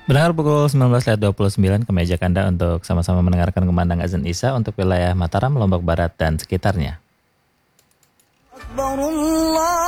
Benar pukul 19.29 ke meja Anda untuk sama-sama mendengarkan kumandang azan Isya untuk wilayah Mataram, Lombok Barat dan sekitarnya. Akbar Allah